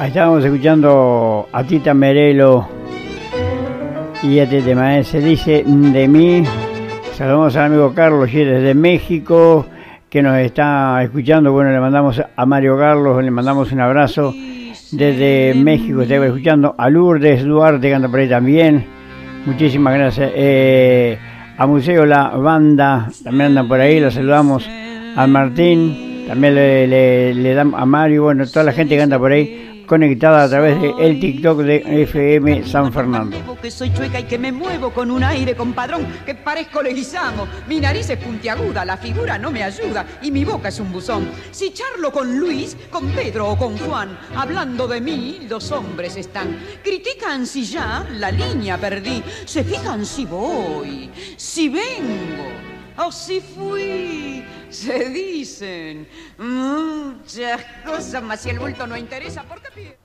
Estábamos escuchando a Tita Merelo y este tema se dice de mí. Saludamos al amigo Carlos y desde México que nos está escuchando. Bueno, le mandamos a Mario Carlos, le mandamos un abrazo desde México. Estaba escuchando a Lourdes Duarte, canta por ahí también. Muchísimas gracias. A Museo La Banda también andan por ahí, la saludamos. A Martín, también le damos a Mario, bueno, toda la gente que anda por ahí conectada a través del TikTok de FM San Fernando. Que soy chueca y que me muevo con un aire compadrón, que parezco Leguizamo. Mi nariz es puntiaguda, la figura no me ayuda y mi boca es un buzón. Si charlo con Luis, con Pedro o con Juan, hablando de mí, los hombres están. Critican si ya la línea perdí, se fijan si voy, si vengo o si fui. Se dicen muchas cosas, mas si el bulto no interesa, ¿por qué pide?